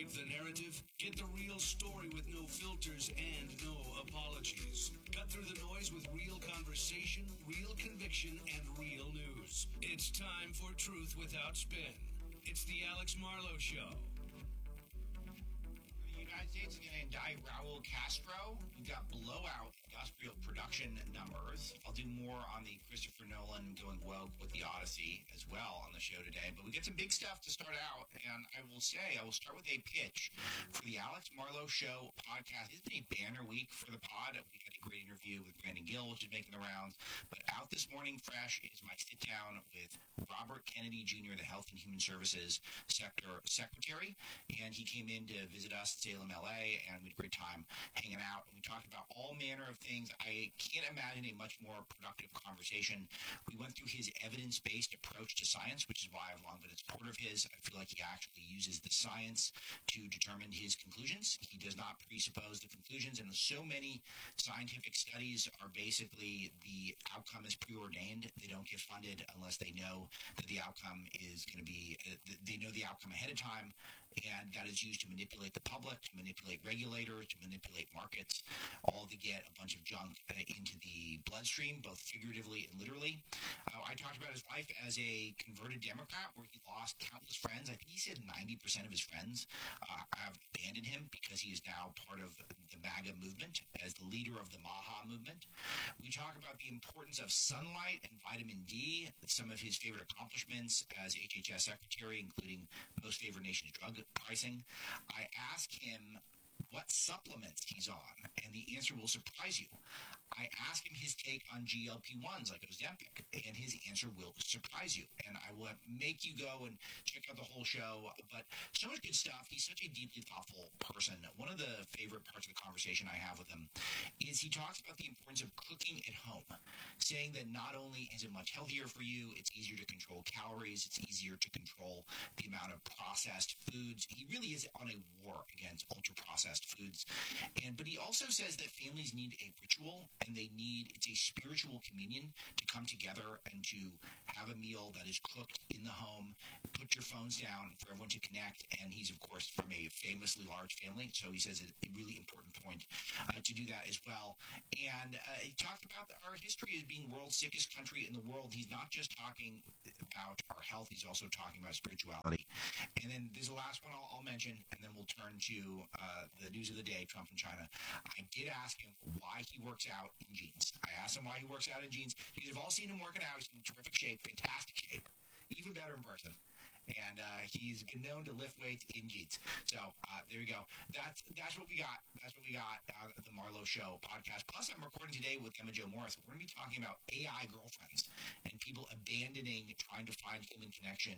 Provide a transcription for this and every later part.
like the narrative? Get the real story with no filters and no apologies. Cut through the noise with real conversation, real conviction, and real news. It's time for Truth Without Spin. It's the Alex Marlow Show. The United States is going to indict Raul Castro. We've got blowout industrial production numbers. I'll do more on the Christopher Nolan going woke with the Odyssey as well on the show today. But we get some big stuff to start out. And I will start with a pitch for the Alex Marlow Show podcast. It's been a banner week for the pod. We had a great interview with Brandon Gill, which is making the rounds. But out this morning fresh is my sit down with Robert Kennedy Jr., the Health and Human Services Sector Secretary. And he came in to visit us in Salem, LA, and we had a great time hanging out. We talked about all manner of things. I can't imagine a much more productive conversation. We went through his evidence-based approach to science, which is why I've long been a supporter of his. I feel like he actually uses the science to determine his conclusions. He does not presuppose the conclusions, and so many scientific studies are basically the outcome is preordained. They don't get funded unless they know that the outcome is going to be, they know the outcome ahead of time, and that is used to manipulate the public, to manipulate regulators, to manipulate markets, all to get a bunch of junk into the bloodstream, both figuratively and literally. I talked about his life as a converted Democrat where he lost countless friends. I think he said 90% of his friends have abandoned him because he is now part of the MAGA movement as the leader of the MAHA movement. We talk about the importance of sunlight and vitamin D, some of his favorite accomplishments as HHS secretary, including most favored nation's drug pricing. I ask him what supplements he's on, and the answer will surprise you. I ask him his take on GLP-1s like Ozempic, and his answer will surprise you. And I will make you go and check out the whole show. But so much good stuff. He's such a deeply thoughtful person. One of the favorite parts of the conversation I have with him is he talks about the importance of cooking at home, saying that not only is it much healthier for you, it's easier to control calories, it's easier to control the amount of processed foods. He really is on a war against ultra-processed foods. But he also says that families need a ritual, and it's a spiritual communion to come together and to have a meal that is cooked in the home, put your phones down for everyone to connect. And he's, of course, from a famously large family, so he says it's a really important point to do that as well. And he talked about our history as being world's sickest country in the world. He's not just talking about our health, he's also talking about spirituality. And then there's the last one I'll mention, and then we'll turn to the news of the day, Trump and China. I did ask him why he works out in jeans. I asked him why he works out in jeans because we've all seen him working out. He's in terrific shape, fantastic shape, even better in person. And he's been known to lift weights in jeans. So there you go. That's what we got. That's what we got on the Marlow Show podcast. Plus, I'm recording today with Emma Jo Morris. We're going to be talking about AI girlfriends and people abandoning trying to find human connection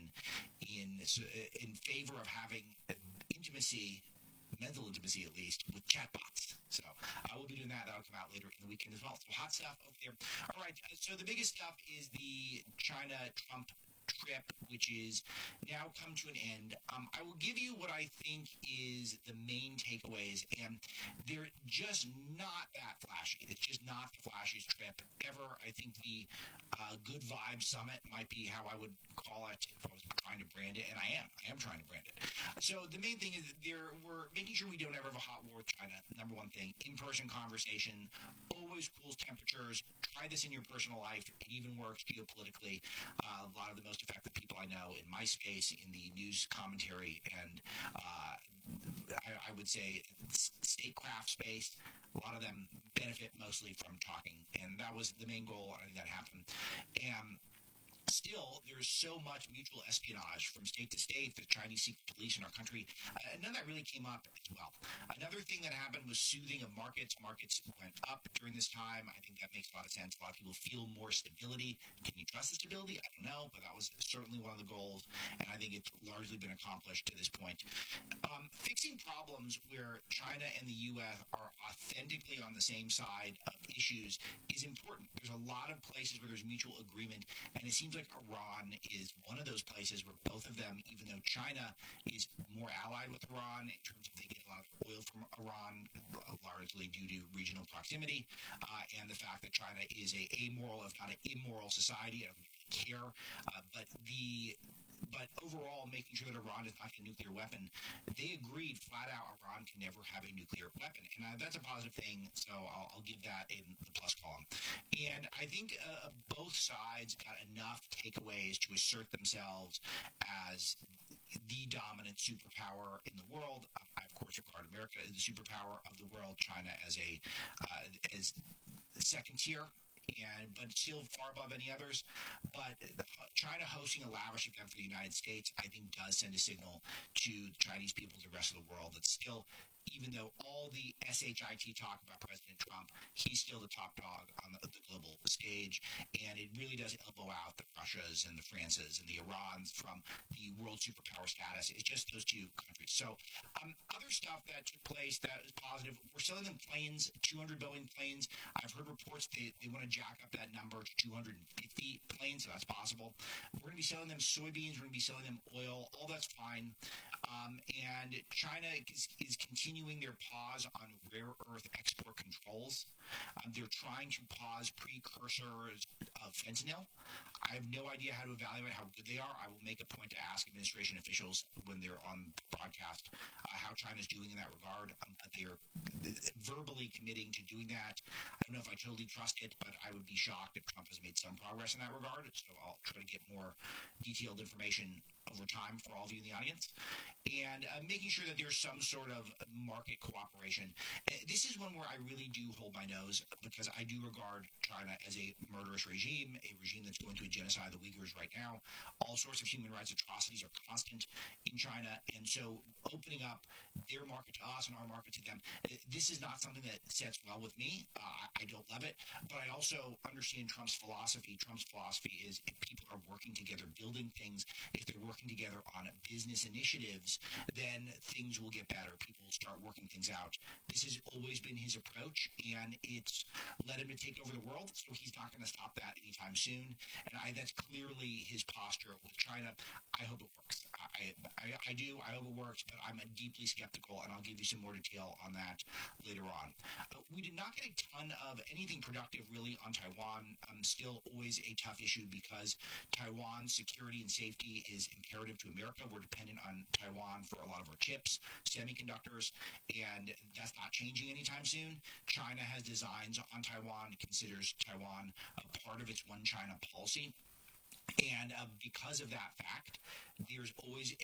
in favor of having intimacy, mental intimacy at least, with chatbots. So I will be doing that. That'll come out later in the weekend as well. So hot stuff over there. All right. So the biggest stuff is the China-Trump trip, which is now come to an end. I will give you what I think is the main takeaways, and they're just not that flashy. It's just not the flashiest trip ever. I think the Good Vibes Summit might be how I would call it if I was trying to brand it, and I am trying to brand it. So the main thing is we're making sure we don't ever have a hot war with China, number one thing. In-person conversation always cools temperatures. Try this in your personal life. It even works geopolitically. A lot of the most effective people I know in my space, in the news commentary, and I would say statecraft space, a lot of them benefit mostly from talking. And that was the main goal. I think that happened. And still, there's so much mutual espionage from state to state, the Chinese secret police in our country. None of that really came up as well. Another thing that happened was soothing of markets. Markets went up during this time. I think that makes a lot of sense. A lot of people feel more stability. Can you trust the stability? I don't know, but that was certainly one of the goals, and I think it's largely been accomplished to this point. Fixing problems where China and the U.S. are authentically on the same side of issues is important. There's a lot of places where there's mutual agreement, and it seems like Iran is one of those places where both of them, even though China is more allied with Iran in terms of they get a lot of oil from Iran, largely due to regional proximity, and the fact that China is a amoral, if not an immoral society. I don't care, but the But overall, making sure that Iran does not get a nuclear weapon, they agreed flat out Iran can never have a nuclear weapon. And that's a positive thing, so I'll give that in the plus column. And I think both sides got enough takeaways to assert themselves as the dominant superpower in the world. I, of course, regard America as the superpower of the world, China as as second tier, but still far above any others. But China hosting a lavish event for the United States, I think, does send a signal to Chinese people, to the rest of the world, that still, even though all the SHIT talk about President Trump, he's still the top dog on the global stage. And it really does elbow out the Russias and the Frances and the Irans from the world superpower status. It's just those two countries. So other stuff that took place that is positive, we're selling them planes, 200 Boeing planes. I've heard reports they want to jack up that number to 250 planes, so that's possible. We're going to be selling them soybeans. We're going to be selling them oil. All that's fine. And China is continuing their pause on rare earth export controls. They're trying to pause precursors of fentanyl. I have no idea how to evaluate how good they are. I will make a point to ask administration officials when they're on broadcast how China's doing in that regard. They're verbally committing to doing that. I don't know if I totally trust it, but I would be shocked if Trump has made some progress in that regard. So I'll try to get more detailed information over time for all of you in the audience. And making sure that there's some sort of market cooperation. This is one where I really do hold my nose, because I do regard China as a murderous regime, a regime that's going to genocide the Uyghurs right now. All sorts of human rights atrocities are constant in China. And so opening up their market to us and our market to them, this is not something that sets well with me. I don't love it. But I also understand Trump's philosophy. Trump's philosophy is if people are working together, building things, if they're working together on business initiatives, then things will get better. People will start working things out. This has always been his approach, and it's led him to take over the world, so he's not going to stop that anytime soon. And that's clearly his posture with China. I hope it works. I do. I hope it works, but I'm deeply skeptical, and I'll give you some more detail on that later on. We did not get a ton of anything productive, really, on Taiwan. Still always a tough issue, because Taiwan's security and safety is imperative to America. We're dependent on Taiwan for a lot of our chips, semiconductors, and that's not changing anytime soon. China has designs on Taiwan, considers Taiwan a part of its one China policy. And because of that fact, there's always